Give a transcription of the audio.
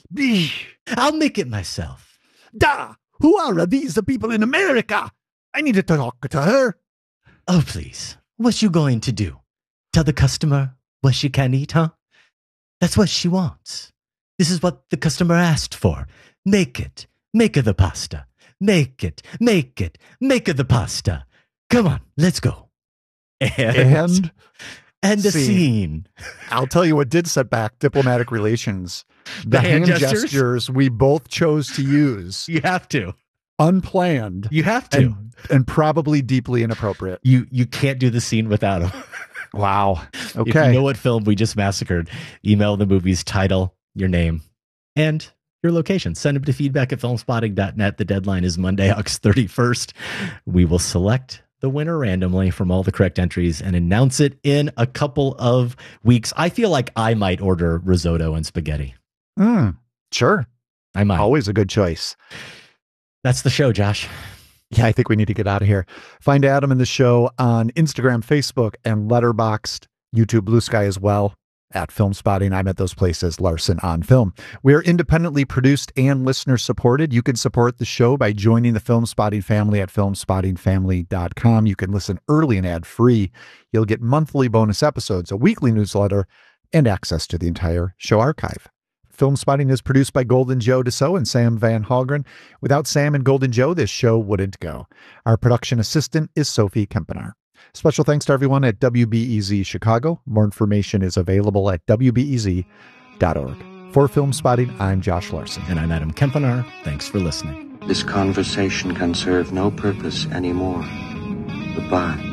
I'll make it myself. Da! Who are these people in America? I need to talk to her. Oh, please. What you going to do? Tell the customer what she can eat, huh? That's what she wants. This is what the customer asked for. Make it. Make her the pasta. Make it. Make it. Make her the pasta. Come on, let's go. And the scene. I'll tell you what did set back diplomatic relations. The hand gestures we both chose to use. You have to. Unplanned. You have to. And probably deeply inappropriate. You can't do the scene without him. Wow. Okay. If you know what film we just massacred, email the movie's title, your name, and your location. Send them to feedback@filmspotting.net. The deadline is Monday, August 31st. We will select the winner randomly from all the correct entries and announce it in a couple of weeks. I feel like I might order risotto and spaghetti. Sure. I might. Always a good choice. That's the show, Josh. Yeah, I think we need to get out of here. Find Adam and the show on Instagram, Facebook, and Letterboxd, YouTube, Blue Sky as well. At Film Spotting, I'm at those places, Larson on Film. We're independently produced and listener supported. You can support the show by joining the Film Spotting family at filmspottingfamily.com. You can listen early and ad-free. You'll get monthly bonus episodes, a weekly newsletter, and access to the entire show archive. Film Spotting is produced by Golden Joe Deso and Sam Van Hallgren. Without Sam and Golden Joe, this show wouldn't go. Our production assistant is Sophie Kempenaar. Special thanks to everyone at WBEZ Chicago. More information is available at WBEZ.org. For Film Spotting, I'm Josh Larson. And I'm Adam Kempenaar. Thanks for listening. This conversation can serve no purpose anymore. Goodbye.